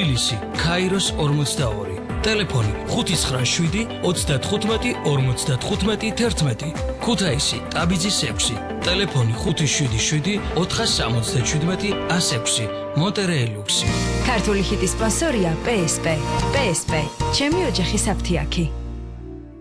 თბილისი, ქაიროს 42, ტელეფონი 597 35 55 11, ქუთაისი, ტაბიძის 6, ტელეფონი 577 477 106, მონტერეი ლუქსი. ქართული ჰიტის სპონსორია PSP. PSP, ჩემი ოჯახის აფთიაქი.